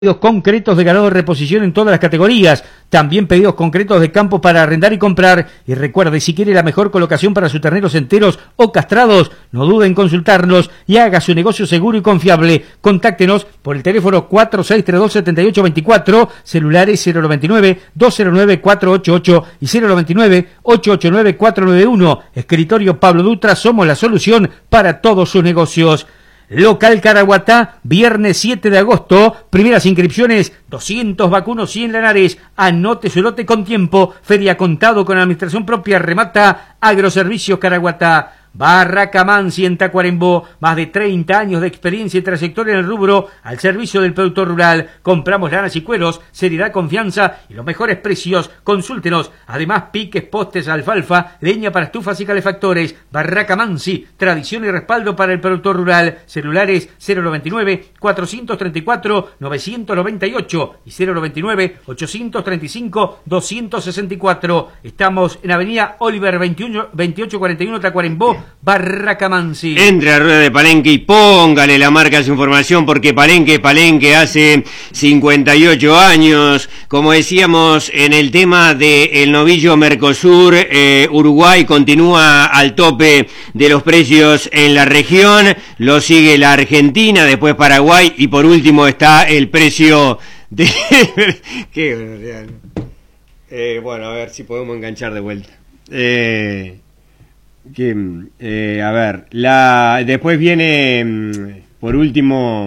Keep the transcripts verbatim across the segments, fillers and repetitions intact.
Pedidos concretos de ganado de reposición en todas las categorías, también pedidos concretos de campos para arrendar y comprar. Y recuerde, si quiere la mejor colocación para sus terneros enteros o castrados, no dude en consultarnos y haga su negocio seguro y confiable. Contáctenos por el teléfono cuatro seis tres dos, siete ocho dos cuatro, celulares cero nueve nueve, dos cero nueve, cuatro ocho ocho y cero nueve nueve, ocho ocho nueve, cuatro nueve uno. Escritorio Pablo Dutra, somos la solución para todos sus negocios. Local Caraguatá, viernes siete de agosto, primeras inscripciones, doscientos vacunos y en Lanares. Anote su lote con tiempo, feria contado con administración propia, remata Agroservicios Caraguatá. Barraca Mansi en Tacuarembó, más de treinta años de experiencia y trayectoria en el rubro al servicio del productor rural. Compramos lanas y cueros, seriedad, confianza y los mejores precios. Consúltenos. Además, piques, postes, alfalfa, leña para estufas y calefactores. Barraca Mansi, tradición y respaldo para el productor rural. Celulares cero nueve nueve, cuatro tres cuatro, nueve nueve ocho y cero nueve nueve, ocho tres cinco, dos seis cuatro. Estamos en Avenida Oliver veintiuno, veintiocho cuarenta y uno Tacuarembó, Barraca Mansi. Entre a rueda de Palenque y póngale la marca a su información, porque Palenque, Palenque hace cincuenta y ocho años. Como decíamos en el tema del novillo Mercosur, eh, Uruguay continúa al tope de los precios en la región, lo sigue la Argentina, después Paraguay y por último está el precio de... Qué bueno, eh, bueno, a ver si podemos enganchar de vuelta. Eh... Que, eh, a ver, la después viene, por último,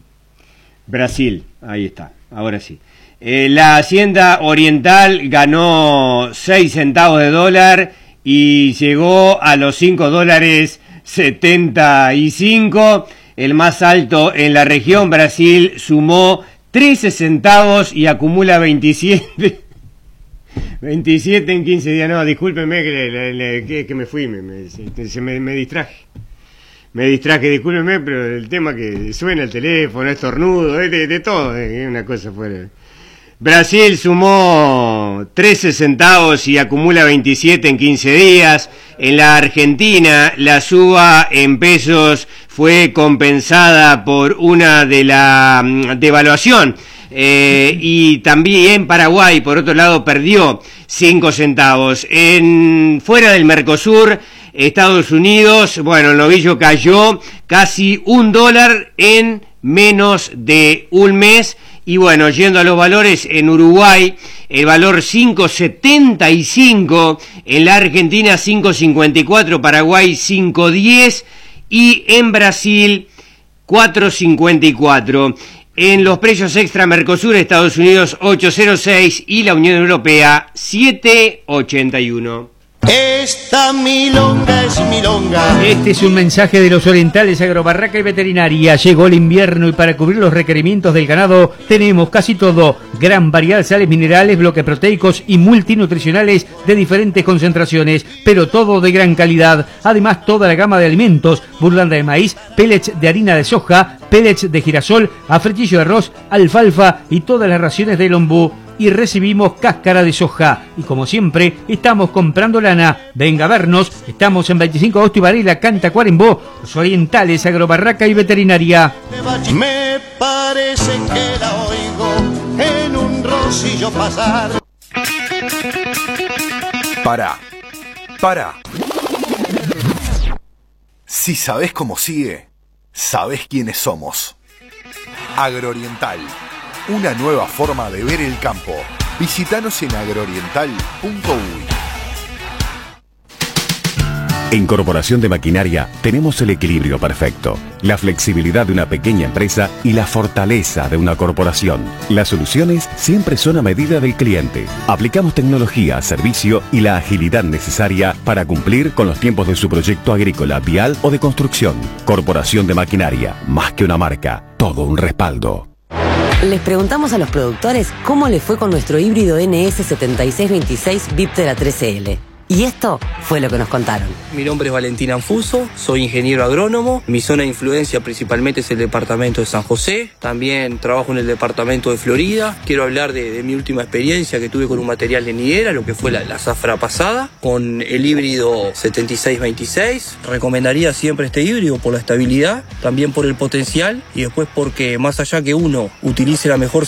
Brasil. Ahí está, ahora sí. Eh, la Hacienda Oriental ganó seis centavos de dólar y llegó a los cinco dólares setenta y cinco. El más alto en la región. Brasil sumó trece centavos y acumula veintisiete. veintisiete en quince días. No, discúlpenme que, le, le, que, que me fui, me, me, se, me, me distraje. Me distraje, discúlpenme, pero el tema que suena el teléfono, estornudo, de, de, de todo, es una cosa fuera. Brasil sumó trece centavos y acumula veintisiete en quince días. En la Argentina, la suba en pesos fue compensada por una de la devaluación. Eh, y también Paraguay, por otro lado, perdió cinco centavos. En fuera del Mercosur, Estados Unidos, bueno, el novillo cayó casi un dólar en menos de un mes. Y bueno, yendo a los valores, en Uruguay el valor cinco setenta y cinco, en la Argentina cinco cincuenta y cuatro, Paraguay cinco diez y en Brasil cuatro cincuenta y cuatro. En los precios extra Mercosur, Estados Unidos ocho cero seis y la Unión Europea siete ochenta y uno. Esta milonga es milonga. Este es un mensaje de los orientales Agrobarraca y Veterinaria. Llegó el invierno y para cubrir los requerimientos del ganado tenemos casi todo. Gran variedad de sales minerales, bloques proteicos y multinutricionales de diferentes concentraciones, pero todo de gran calidad. Además, toda la gama de alimentos: burlanda de maíz, pellets de harina de soja, pellets de girasol, afretillo de arroz, alfalfa y todas las raciones de lombú. Y recibimos cáscara de soja. Y como siempre, estamos comprando lana. Venga a vernos. Estamos en veinticinco de agosto y Varela, Canta, Cuarembó. Los orientales, Agrobarraca y Veterinaria. Me parece que la oigo en un rocillo pasar. Pará, pará. Si sabés cómo sigue, sabés quiénes somos. Agrooriental. Una nueva forma de ver el campo. Visítanos en agrooriental punto uy. En Corporación de Maquinaria tenemos el equilibrio perfecto, la flexibilidad de una pequeña empresa y la fortaleza de una corporación. Las soluciones siempre son a medida del cliente. Aplicamos tecnología, servicio y la agilidad necesaria para cumplir con los tiempos de su proyecto agrícola, vial o de construcción. Corporación de Maquinaria, más que una marca, todo un respaldo. Les preguntamos a los productores cómo les fue con nuestro híbrido N S setenta y seis veintiséis Biptera tres L. Y esto fue lo que nos contaron. Mi nombre es Valentín Anfuso, soy ingeniero agrónomo. Mi zona de influencia principalmente es el departamento de San José. También trabajo en el departamento de Florida. Quiero hablar de, de mi última experiencia que tuve con un material de nidera, lo que fue la, la zafra pasada, con el híbrido setenta y seis veintiséis. Recomendaría siempre este híbrido por la estabilidad, también por el potencial y después porque más allá que uno utilice la mejor